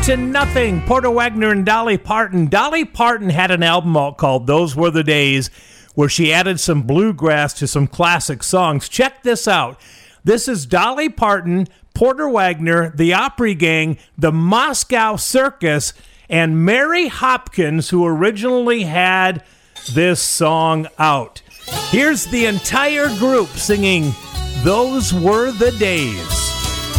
To Nothing, Porter Wagoner and Dolly Parton. Dolly Parton had an album out called Those Were the Days, where she added some bluegrass to some classic songs. Check this out. This is Dolly Parton, Porter Wagoner, the Opry Gang, the Moscow Circus, and Mary Hopkins, who originally had this song out. Here's the entire group singing Those Were the Days.